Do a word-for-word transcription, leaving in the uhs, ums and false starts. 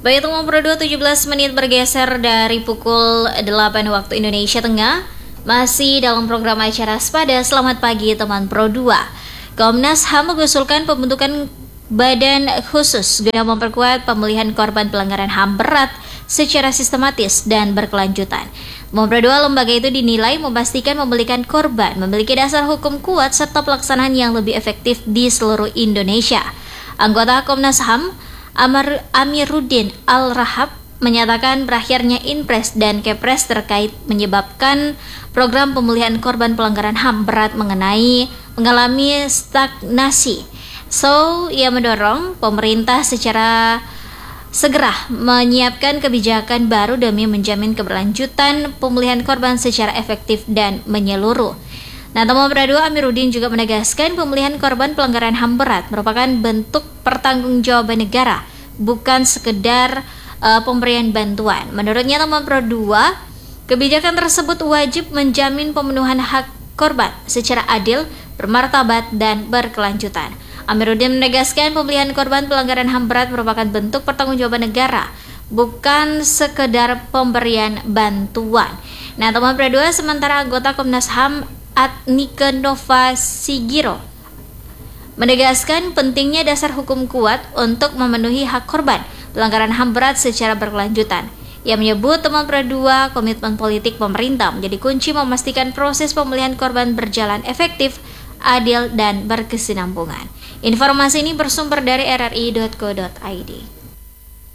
Baik teman Pro dua, tujuh belas menit bergeser dari pukul delapan waktu Indonesia Tengah. Masih dalam program acara Sepada. Selamat pagi teman Pro dua. Komnas H A M mengusulkan pembentukan badan khusus guna memperkuat pemulihan korban pelanggaran H A M berat secara sistematis dan berkelanjutan. Teman Pro dua, lembaga itu dinilai memastikan pemulihan korban memiliki dasar hukum kuat serta pelaksanaan yang lebih efektif di seluruh Indonesia. Anggota Komnas H A M Amar Amiruddin Al-Rahab menyatakan berakhirnya Inpres dan Kepres terkait menyebabkan program pemulihan korban pelanggaran H A M berat mengenai mengalami stagnasi. So, ia mendorong pemerintah secara segera menyiapkan kebijakan baru demi menjamin keberlanjutan pemulihan korban secara efektif dan menyeluruh. Nah, teman Pro dua, Amiruddin juga menegaskan pemulihan korban pelanggaran H A M berat merupakan bentuk pertanggungjawaban negara, bukan sekedar uh, pemberian bantuan. Menurutnya, teman Pro dua, kebijakan tersebut wajib menjamin pemenuhan hak korban secara adil, bermartabat, dan berkelanjutan. Amiruddin menegaskan pemulihan korban pelanggaran H A M berat merupakan bentuk pertanggungjawaban negara, bukan sekedar pemberian bantuan. Nah, teman Pro dua, sementara anggota Komnas H A M Adnike Nova Sigiro menegaskan pentingnya dasar hukum kuat untuk memenuhi hak korban pelanggaran H A M berat secara berkelanjutan. Ia menyebut teman Pro dua, komitmen politik pemerintah menjadi kunci memastikan proses pemulihan korban berjalan efektif, adil, dan berkesinambungan. Informasi ini bersumber dari r r i dot co dot i d.